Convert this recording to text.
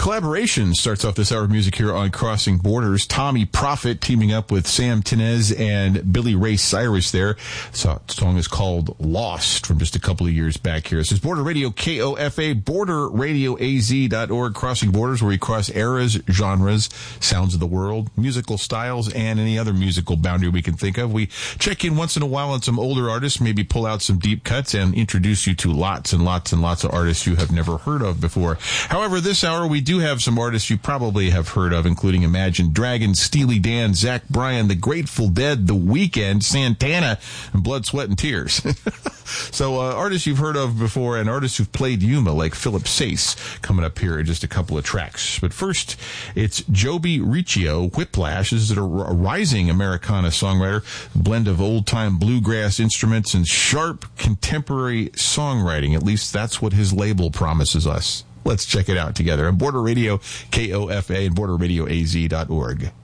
Collaboration starts off this hour of music here on Crossing Borders. Tommy Prophet teaming up with Sam Tinez and Billy Ray Cyrus there. So the song is called Lost from just a couple of years back here. This is Border Radio KOFA, borderradioaz.org, Crossing Borders, where we cross eras, genres, sounds of the world, musical styles, and any other musical boundary we can think of. We check in once in a while on some older artists, maybe pull out some deep cuts, and introduce you to lots and lots and lots of artists you have never heard of before. However, this hour we do have some artists you probably have heard of, including Imagine Dragons, Steely Dan, Zach Bryan, The Grateful Dead, The Weeknd, Santana, and Blood, Sweat, and Tears. So artists you've heard of before and artists who've played Yuma, like Philip Sace, coming up here in just a couple of tracks. But first, it's Joby Riccio, Whiplash. This is a rising Americana songwriter, blend of old-time bluegrass instruments and sharp contemporary songwriting. At least that's what his label promises us. Let's check it out together on Border Radio KOFA and borderradioaz.org.